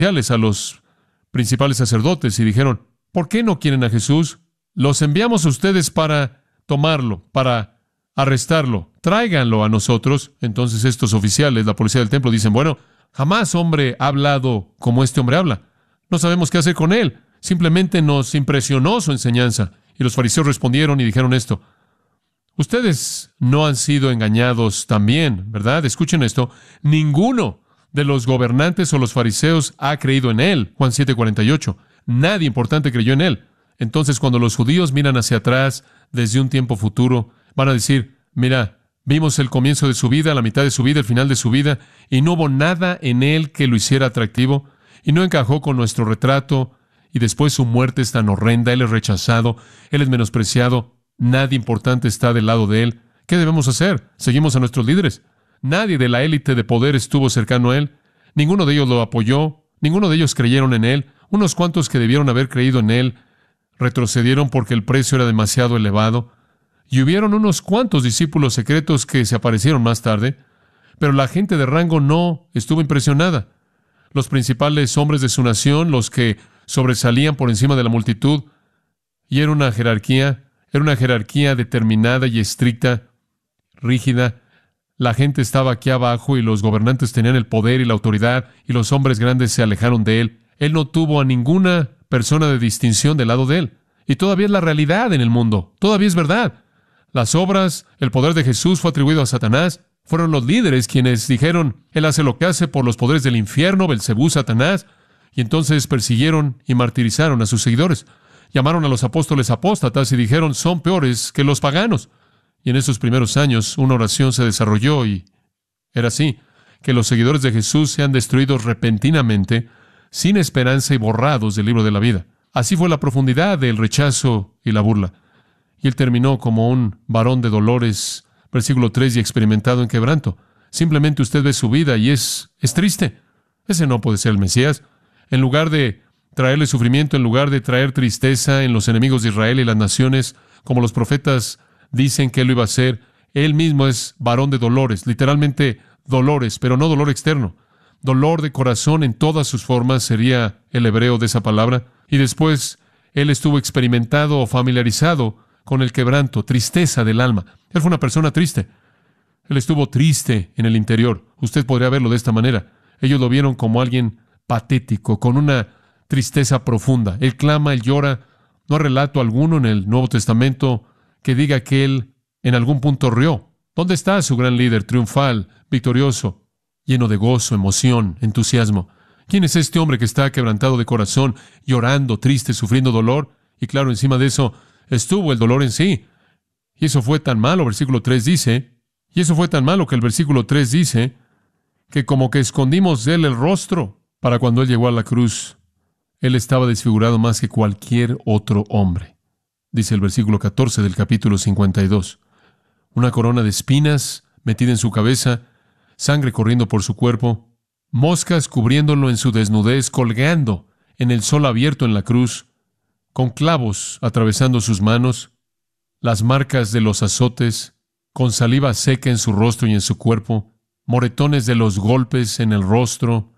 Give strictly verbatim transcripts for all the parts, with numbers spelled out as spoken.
a los principales sacerdotes y dijeron: ¿por qué no quieren a Jesús? Los enviamos a ustedes para tomarlo, para arrestarlo. Tráiganlo a nosotros. Entonces estos oficiales, la policía del templo, dicen: bueno, jamás hombre ha hablado como este hombre habla. No sabemos qué hacer con él. Simplemente nos impresionó su enseñanza. Y los fariseos respondieron y dijeron esto: ustedes no han sido engañados también, ¿verdad? Escuchen esto. Ninguno de los gobernantes o los fariseos ha creído en él. Juan siete cuarenta y ocho. Nadie importante creyó en él. Entonces, cuando los judíos miran hacia atrás desde un tiempo futuro, van a decir: mira, vimos el comienzo de su vida, la mitad de su vida, el final de su vida, y no hubo nada en él que lo hiciera atractivo, y no encajó con nuestro retrato, y después su muerte es tan horrenda, él es rechazado, él es menospreciado, nadie importante está del lado de él. ¿Qué debemos hacer? Seguimos a nuestros líderes. Nadie de la élite de poder estuvo cercano a él. Ninguno de ellos lo apoyó. Ninguno de ellos creyeron en él. Unos cuantos que debieron haber creído en él retrocedieron porque el precio era demasiado elevado. Y hubieron unos cuantos discípulos secretos que se aparecieron más tarde. Pero la gente de rango no estuvo impresionada. Los principales hombres de su nación, los que sobresalían por encima de la multitud, y era una jerarquía, era una jerarquía determinada y estricta, rígida. La gente estaba aquí abajo y los gobernantes tenían el poder y la autoridad, y los hombres grandes se alejaron de él. Él no tuvo a ninguna persona de distinción del lado de él. Y todavía es la realidad en el mundo. Todavía es verdad. Las obras, el poder de Jesús fue atribuido a Satanás. Fueron los líderes quienes dijeron: él hace lo que hace por los poderes del infierno, Belcebú, Satanás. Y entonces persiguieron y martirizaron a sus seguidores. Llamaron a los apóstoles apóstatas y dijeron: son peores que los paganos. Y en esos primeros años una oración se desarrolló y era así: que los seguidores de Jesús sean destruidos repentinamente, sin esperanza y borrados del libro de la vida. Así fue la profundidad del rechazo y la burla. Y él terminó como un varón de dolores, versículo tres, y experimentado en quebranto. Simplemente usted ve su vida y es, es triste. Ese no puede ser el Mesías. En lugar de traerle sufrimiento, en lugar de traer tristeza en los enemigos de Israel y las naciones, como los profetas dicen que él lo iba a hacer, él mismo es varón de dolores, literalmente dolores, pero no dolor externo. Dolor de corazón en todas sus formas sería el hebreo de esa palabra. Y después él estuvo experimentado o familiarizado con el quebranto, tristeza del alma. Él fue una persona triste. Él estuvo triste en el interior. Usted podría verlo de esta manera. Ellos lo vieron como alguien patético, con una tristeza profunda. Él clama, él llora. No hay relato alguno en el Nuevo Testamento que diga que él en algún punto rió. ¿Dónde está su gran líder, triunfal, victorioso, lleno de gozo, emoción, entusiasmo? ¿Quién es este hombre que está quebrantado de corazón, llorando, triste, sufriendo dolor? Y claro, encima de eso estuvo el dolor en sí. Y eso fue tan malo, versículo tres dice, y eso fue tan malo que el versículo tres dice, que como que escondimos de él el rostro. Para cuando él llegó a la cruz, él estaba desfigurado más que cualquier otro hombre. Dice el versículo catorce del capítulo cincuenta y dos. Una corona de espinas metida en su cabeza, sangre corriendo por su cuerpo, moscas cubriéndolo en su desnudez, colgando en el sol abierto en la cruz, con clavos atravesando sus manos, las marcas de los azotes, con saliva seca en su rostro y en su cuerpo, moretones de los golpes en el rostro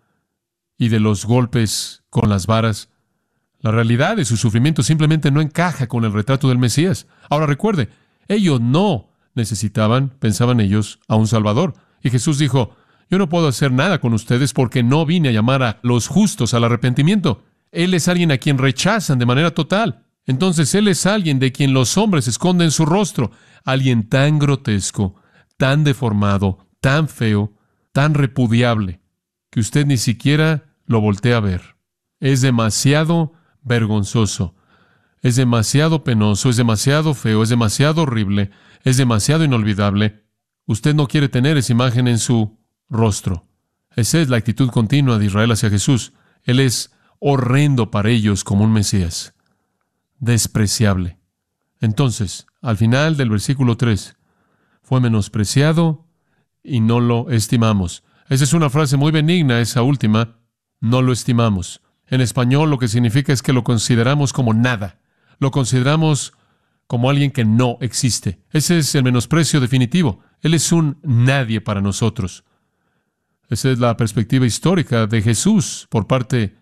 y de los golpes con las varas. La realidad de su sufrimiento simplemente no encaja con el retrato del Mesías. Ahora recuerde, ellos no necesitaban, pensaban ellos, a un Salvador. Y Jesús dijo: yo no puedo hacer nada con ustedes porque no vine a llamar a los justos al arrepentimiento. Él es alguien a quien rechazan de manera total. Entonces Él es alguien de quien los hombres esconden su rostro. Alguien tan grotesco, tan deformado, tan feo, tan repudiable, que usted ni siquiera lo voltea a ver. Es demasiado vergonzoso, es demasiado penoso, es demasiado feo, es demasiado horrible, es demasiado inolvidable. Usted no quiere tener esa imagen en su rostro. Esa es la actitud continua de Israel hacia Jesús. Él es horrendo para ellos como un Mesías, despreciable. Entonces, al final del versículo tres, fue menospreciado y no lo estimamos. Esa es una frase muy benigna, esa última, no lo estimamos. En español lo que significa es que lo consideramos como nada. Lo consideramos como alguien que no existe. Ese es el menosprecio definitivo. Él es un nadie para nosotros. Esa es la perspectiva histórica de Jesús por parte